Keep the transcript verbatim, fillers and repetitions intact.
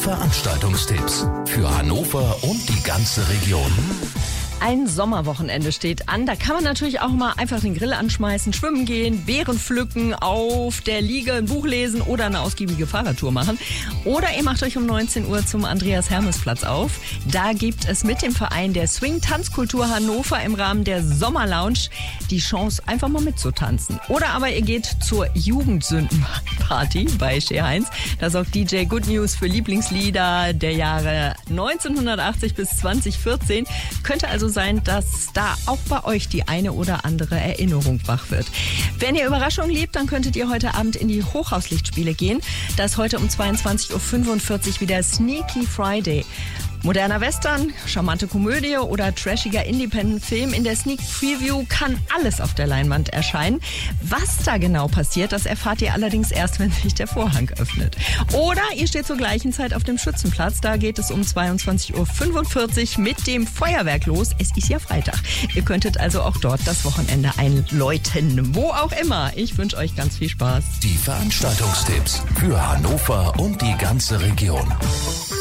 Veranstaltungstipps für Hannover und die ganze Region. Ein Sommerwochenende steht an. Da kann man natürlich auch mal einfach den Grill anschmeißen, schwimmen gehen, Beeren pflücken, auf der Liege ein Buch lesen oder eine ausgiebige Fahrradtour machen. Oder ihr macht euch um neunzehn Uhr zum Andreas-Hermes-Platz auf. Da gibt es mit dem Verein der Swing-Tanzkultur Hannover im Rahmen der Sommerlounge die Chance, einfach mal mitzutanzen. Oder aber ihr geht zur Jugendsündenparty bei Shea Heinz. Da sorgt D J Good News für Lieblingslieder der Jahre neunzehnhundertachtzig bis zwanzig vierzehn. Könnte also sein, dass da auch bei euch die eine oder andere Erinnerung wach wird. Wenn ihr Überraschungen liebt, dann könntet ihr heute Abend in die Hochhauslichtspiele gehen. Da ist heute um zweiundzwanzig Uhr fünfundvierzig wieder Sneaky Friday. Moderner Western, charmante Komödie oder trashiger Independent-Film. In der Sneak Preview kann alles auf der Leinwand erscheinen. Was da genau passiert, das erfahrt ihr allerdings erst, wenn sich der Vorhang öffnet. Oder ihr steht zur gleichen Zeit auf dem Schützenplatz. Da geht es um zweiundzwanzig Uhr fünfundvierzig mit dem Feuerwerk los. Es ist ja Freitag. Ihr könntet also auch dort das Wochenende einläuten. Wo auch immer. Ich wünsche euch ganz viel Spaß. Die Veranstaltungstipps für Hannover und die ganze Region.